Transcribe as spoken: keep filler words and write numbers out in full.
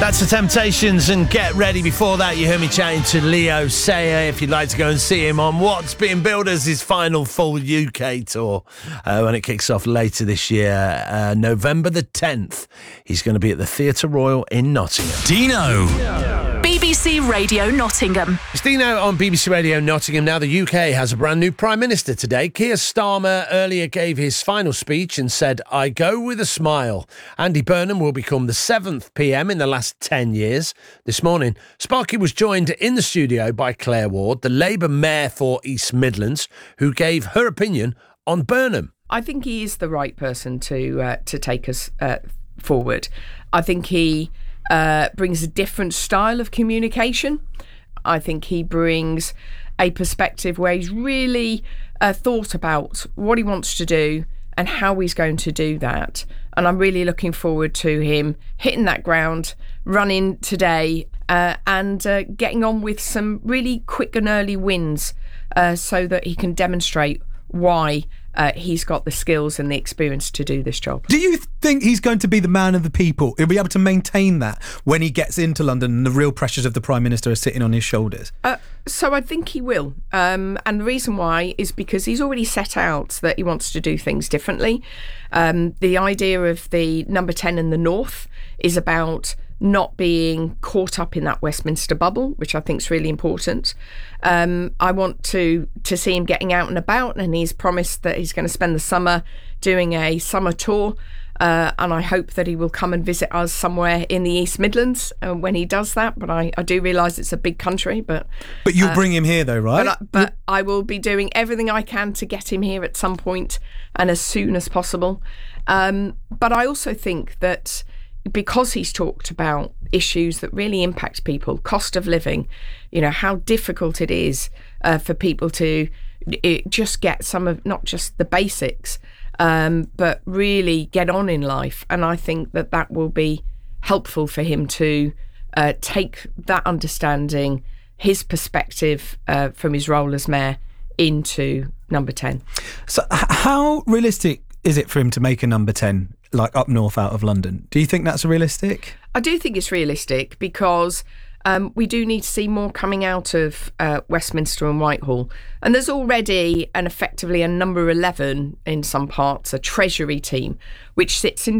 That's The Temptations and Get Ready. Before that, you heard me chatting to Leo Sayer. If you'd like to go and see him on what's being billed as his final full U K tour uh, when it kicks off later this year, uh, November the tenth. He's going to be at the Theatre Royal in Nottingham. Dino. B B C Radio Nottingham. It's Dino on B B C Radio Nottingham. Now the U K has a brand new Prime Minister today. Keir Starmer earlier gave his final speech and said, "I go with a smile." Andy Burnham will become the seventh P M in the last ten years. This morning, Sparky was joined in the studio by Claire Ward, the Labour Mayor for East Midlands, who gave her opinion on Burnham. I think he is the right person to uh, to take us uh, forward. I think he uh, brings a different style of communication. I think he brings a perspective where he's really uh, thought about what he wants to do and how he's going to do that. And I'm really looking forward to him hitting that ground, running today, uh, and uh, getting on with some really quick and early wins uh, so that he can demonstrate why uh, he's got the skills and the experience to do this job. Do you think he's going to be the man of the people? He'll be able to maintain that when he gets into London and the real pressures of the Prime Minister are sitting on his shoulders? Uh, so I think he will. Um, and the reason why is because he's already set out that he wants to do things differently. Um, the idea of the number ten in the North is about not being caught up in that Westminster bubble, which I think is really important. Um, I want to to see him getting out and about, and he's promised that he's going to spend the summer doing a summer tour. Uh, and I hope that he will come and visit us somewhere in the East Midlands uh, when he does that. But I, I do realise it's a big country. But but you'll uh, bring him here, though, right? But, I, but I will be doing everything I can to get him here at some point and as soon as possible. Um, but I also think that because he's talked about issues that really impact people, cost of living, you know, how difficult it is uh, for people to it, just get some of, not just the basics, um, but really get on in life. And I think that that will be helpful for him to uh, take that understanding, his perspective uh, from his role as mayor into number ten. So h- how realistic is it for him to make a number ten, like up north out of London? Do you think that's realistic? I do think it's realistic because um, we do need to see more coming out of uh, Westminster and Whitehall. And there's already an effectively a number eleven in some parts, a Treasury team, which sits in